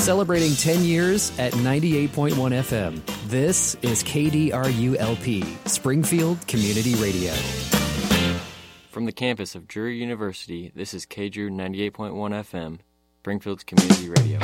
Celebrating 10 years at 98.1 FM. This is KDRULP, Springfield Community Radio. From the campus of Drury University, this is KDRU 98.1 FM, Springfield's Community Radio.